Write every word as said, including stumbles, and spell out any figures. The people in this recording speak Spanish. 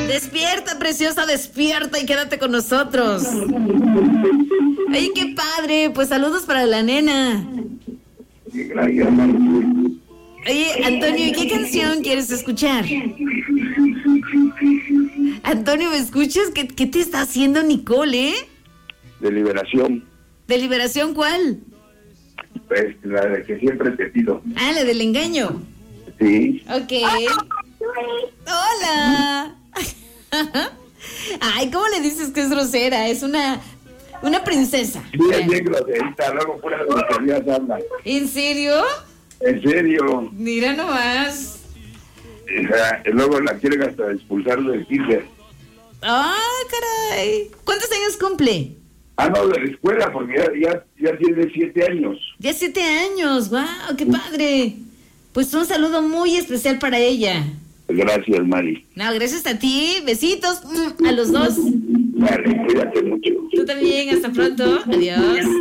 Despierta, preciosa, despierta y quédate con nosotros. Ay, qué padre. Pues saludos para la nena. Gracias. Oye, Antonio, ¿y qué canción quieres escuchar? Antonio, ¿me escuchas? ¿Qué, qué te está haciendo Nicole, eh? De Liberación. ¿De Liberación cuál? Pues la de que siempre te pido. Ah, la del engaño. Sí. Ok. Hola. Ay, ¿cómo le dices que es grosera? Es una una princesa. Sí, es bien groserita, luego pura groserías habla. ¿En serio? En serio. Mira nomás. O sea, luego la quieren hasta expulsar del kinder. Ah, caray. ¿Cuántos años cumple? Ah, no, de la escuela, porque ya, ya, ya tiene siete años. Ya siete años. Wow, qué padre. Pues un saludo muy especial para ella. Gracias, Mari. No, gracias a ti. Besitos a los dos. Vale, cuídate mucho. Tú también. Hasta pronto. Adiós.